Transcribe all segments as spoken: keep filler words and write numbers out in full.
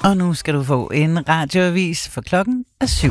Og nu skal du få en radioavis, for klokken er syv.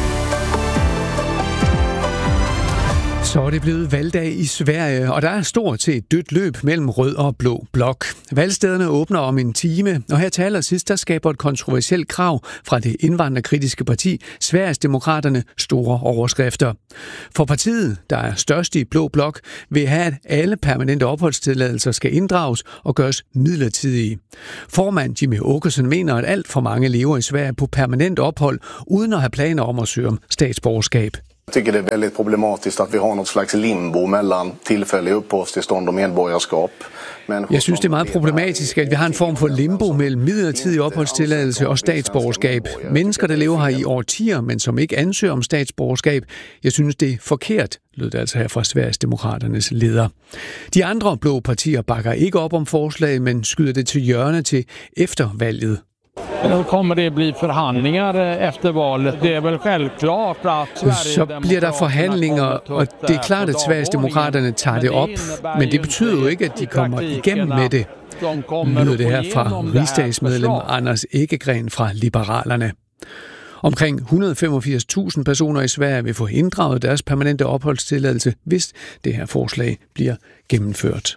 Så er det blevet valgdag i Sverige, og der er stort set dødt løb mellem rød og blå blok. Valgstederne åbner om en time, og her til allersidst, der skaber et kontroversielt krav fra det indvandrerkritiske parti, Sverigesdemokraterne, store overskrifter. For partiet, der er størst i blå blok, vil have, at alle permanente opholdstilladelser skal inddrages og gøres midlertidige. Formand Jimmy Åkesson mener, at alt for mange lever i Sverige på permanent ophold, uden at have planer om at søge om statsborgerskab. Jag tycker det är väldigt problematiskt att vi har något slags limbo mellan tillfälliga uppehållstillstånd och medborgarskap. Jeg synes, det er meget problematisk, at vi har en form for limbo mellem midlertidig opholdstilladelse og statsborgerskab. Mennesker, der lever her i årtier, men som ikke ansøger om statsborgerskab. Jeg synes, det er forkert, lød det altså her fra Sverigesdemokraternes leder. De andre blå partier bakker ikke op om forslaget, men skyder det til hjørne til efter valget. Nu kommer det bli forhandlinger efter valet. Det er vel självklart at Så bliver der forhandlinger, og det er klart, at Sverigesdemokraterne tager det op, men det betyder jo ikke, at de kommer igennem med det. Lyder det her fra rigsdagsmedlem Anders Ekegren fra Liberalerne. Omkring et hundrede og femogfirs tusind personer i Sverige vil få inddraget deres permanente opholdstilladelse, hvis det her forslag bliver gennemført.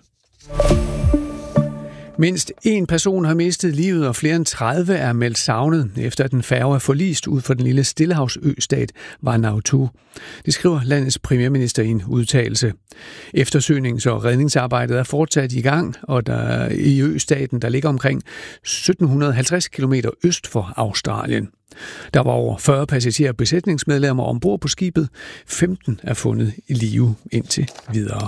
Mindst en person har mistet livet, og flere end tredive er meldt savnet, efter at en færge er forlist ud for den lille stillehavsøstat Vanuatu. Det skriver landets premierminister i en udtalelse. Eftersøgnings- og redningsarbejdet er fortsat i gang, og der i østaten, der ligger omkring sytten halvtreds kilometer øst for Australien. Der var over fyrre passagerer og besætningsmedlemmer ombord på skibet. femten er fundet i live indtil videre.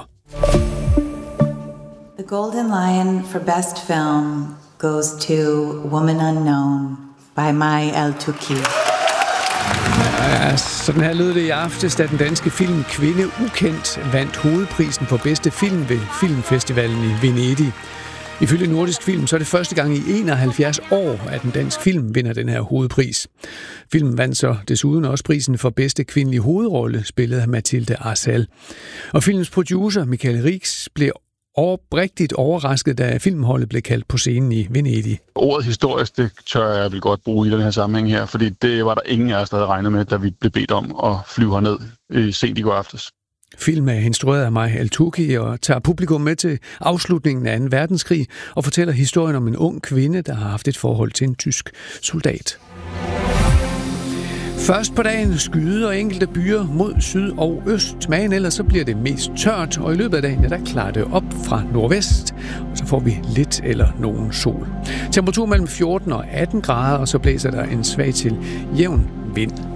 The Golden Lion for Best Film goes to Woman Unknown by Mai Al-Touki. Ja, sådan her lød det i aftes, da den danske film Kvinde Ukendt vandt hovedprisen for bedste film ved Filmfestivalen i Venedig. Ifølge Nordisk Film, så er det første gang i enoghalvfjerds år, at en dansk film vinder den her hovedpris. Filmen vandt så desuden også prisen for bedste kvindelige hovedrolle, spillet af Mathilde Arsal. Og filmens producer, Michael Rix, blev oprigtigt overrasket, da filmholdet blev kaldt på scenen i Venedig. Ordet historisk, det tør jeg vel godt bruge i den her sammenhæng her, fordi det var der ingen af os, der havde regnet med, da vi blev bedt om at flyve herned sent i går aftes. Filmen er instrueret af Mai Al-Touki og tager publikum med til afslutningen af anden verdenskrig og fortæller historien om en ung kvinde, der har haft et forhold til en tysk soldat. Først på dagen skyder enkelte byer mod syd og øst, men ellers så bliver det mest tørt, og i løbet af dagen ja, der klarer det op fra nordvest, og så får vi lidt eller nogen sol. Temperatur mellem fjorten og atten grader, og så blæser der en svag til jævn vind.